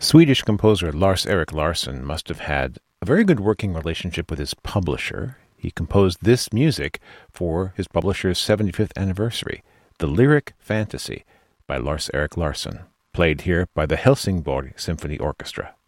Swedish composer Lars-Erik Larsson must have had a very good working relationship with his publisher. He composed this music for his publisher's 75th anniversary, The Lyric Fantasy by Lars-Erik Larsson, played here by the Helsingborg Symphony Orchestra.